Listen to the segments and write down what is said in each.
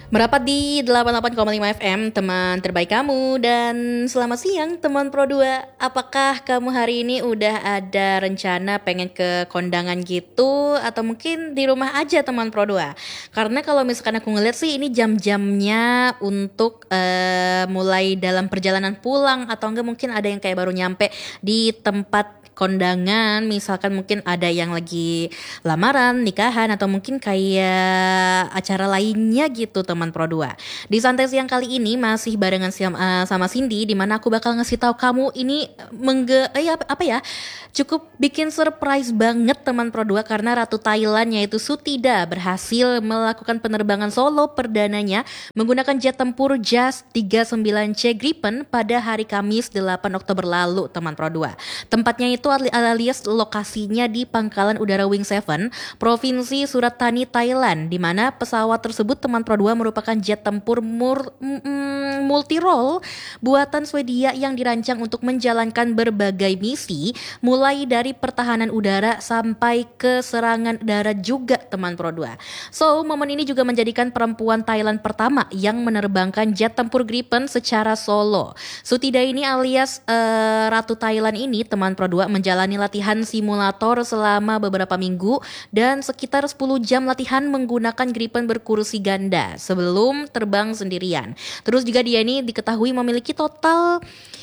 Merapat di 88,5 FM, teman terbaik kamu. Dan selamat siang teman Pro 2. Apakah kamu hari ini udah ada rencana pengen ke kondangan gitu? Atau mungkin di rumah aja teman Pro 2? Karena kalau misalkan aku ngeliat sih ini jam-jamnya untuk mulai dalam perjalanan pulang. Atau enggak mungkin ada yang kayak baru nyampe di tempat kondangan, misalkan mungkin ada yang lagi lamaran, nikahan, atau mungkin kayak acara lainnya gitu teman Pro 2. Di santai siang kali ini masih barengan sama Cindy, di mana aku bakal ngasih tahu kamu ini apa ya, cukup bikin surprise banget teman Pro 2 karena Ratu Thailand yaitu Sutida berhasil melakukan penerbangan solo perdananya menggunakan jet tempur JAS 39C Gripen pada hari Kamis 8 Oktober lalu teman Pro 2. Tempatnya itu alias lokasinya di Pangkalan Udara Wing 7, Provinsi Surat Thani, Thailand, di mana pesawat tersebut teman Pro 2 merupakan jet tempur multirole buatan Swedia yang dirancang untuk menjalankan berbagai misi, mulai dari pertahanan udara sampai ke serangan darat juga teman Pro 2. So, momen ini juga menjadikan perempuan Thailand pertama yang menerbangkan jet tempur Gripen secara solo. Sutida ini alias Ratu Thailand ini teman Pro 2 menjalani latihan simulator selama beberapa minggu dan sekitar 10 jam latihan menggunakan Gripen berkursi ganda sebelum terbang sendirian. Terus juga dia ini diketahui memiliki total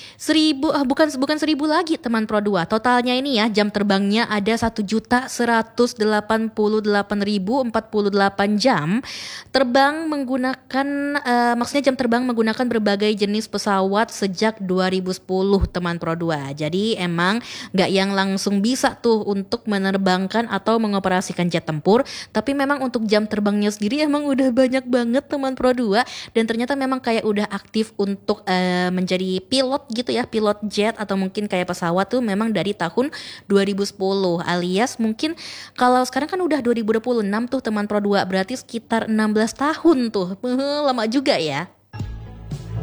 1000 lagi teman Pro 2. Totalnya ini ya, jam terbangnya ada 1.188.048 jam terbang menggunakan maksudnya jam terbang menggunakan berbagai jenis pesawat sejak 2010 teman Pro 2. Jadi emang gak yang langsung bisa tuh untuk menerbangkan atau mengoperasikan jet tempur, tapi memang untuk jam terbangnya sendiri emang udah banyak banget teman Pro 2, dan ternyata memang kayak udah aktif untuk menjadi pilot gitu ya, pilot jet atau mungkin kayak pesawat tuh memang dari tahun 2010, alias mungkin kalau sekarang kan udah 2026 tuh teman Pro 2, berarti sekitar 16 tahun tuh. Lama juga ya.